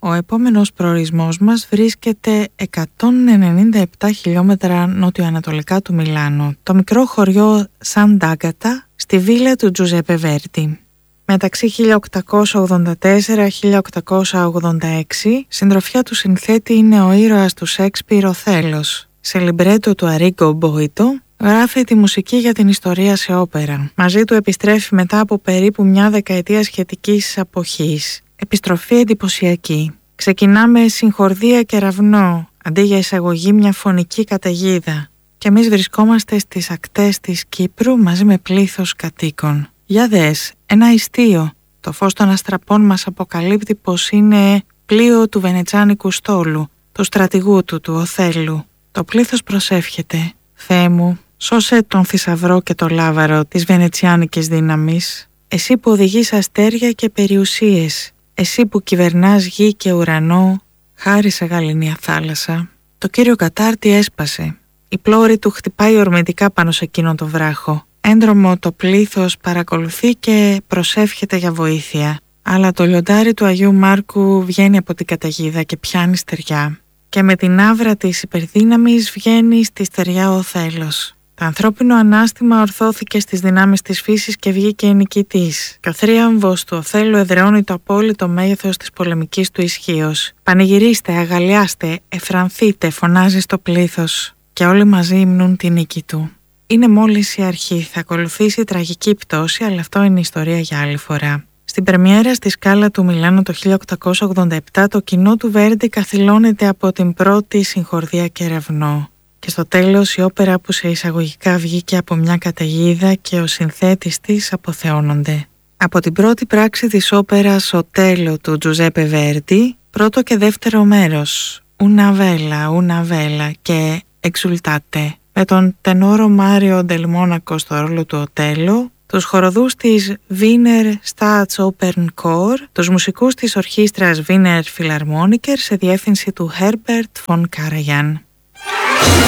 Ο επόμενος προορισμός μας βρίσκεται 197 χιλιόμετρα νότιο-ανατολικά του Μιλάνου, το μικρό χωριό Σαν Ντάγκατα, στη βίλα του Τζουζέπε Βέρντι. Μεταξύ 1884-1886, συντροφιά του συνθέτη είναι ο ήρωας του Σέξπιρ, ο Οθέλος. Σε λιμπρέτο του Αρίγκο Μπόιτο γράφει τη μουσική για την ιστορία σε όπερα. Μαζί του επιστρέφει μετά από περίπου μια δεκαετία σχετικής αποχής. Επιστροφή εντυπωσιακή. Ξεκινάμε συγχορδία κεραυνό, αντί για εισαγωγή μια φωνική καταιγίδα. Και εμείς βρισκόμαστε στις ακτές της Κύπρου μαζί με πλήθος κατοίκων. Για δες, ένα ιστίο. Το φως των αστραπών μας αποκαλύπτει πως είναι πλοίο του βενετσάνικου στόλου, του στρατηγού του Οθέλου. Το πλήθος προσεύχεται. Θεέ μου, σώσε τον θησαυρό και το λάβαρο της βενετσιάνικης δύναμης. Εσύ που οδηγείς αστέρια και περιουσίες. Εσύ που κυβερνάς γη και ουρανό, χάρισε γαληνία θάλασσα. Το κύριο κατάρτι έσπασε. Η πλώρη του χτυπάει ορμητικά πάνω σε εκείνον το βράχο. Έντρομο το πλήθος παρακολουθεί και προσεύχεται για βοήθεια. Αλλά το λιοντάρι του Αγίου Μάρκου βγαίνει από την καταιγίδα και πιάνει στεριά. Και με την άβρα της υπερδύναμης βγαίνει στη στεριά ο Οθέλος. Το ανθρώπινο ανάστημα ορθώθηκε στις δυνάμεις της φύσης και βγήκε νικητής. Και ο θρίαμβος του Οθέλου εδραιώνει το απόλυτο μέγεθος της πολεμικής του ισχύος. Πανηγυρίστε, αγαλιάστε, εφρανθείτε, φωνάζει στο πλήθος. Και όλοι μαζί υμνούν τη νίκη του. Είναι μόλις η αρχή, θα ακολουθήσει η τραγική πτώση, αλλά αυτό είναι ιστορία για άλλη φορά. Στην πρεμιέρα στη Σκάλα του Μιλάνου το 1887 το κοινό του Βέρντι καθυλώνεται από την πρώτη συγχορδία κεραυνό. Και στο τέλος η όπερα που σε εισαγωγικά βγήκε από μια καταιγίδα και ο συνθέτης της αποθεώνονται. Από την πρώτη πράξη της όπερας Οτέλο του Τζουζέπε Βέρντι, πρώτο και δεύτερο μέρος, Una Vela και Exultate, με τον τενόρο Μάριο Ντελμόνακο στο ρόλο του Οτέλο, τους χοροδούς της Wiener Staatsoperchor, τους μουσικούς της ορχήστρας Wiener Philharmoniker σε διεύθυνση του Herbert von Karajan.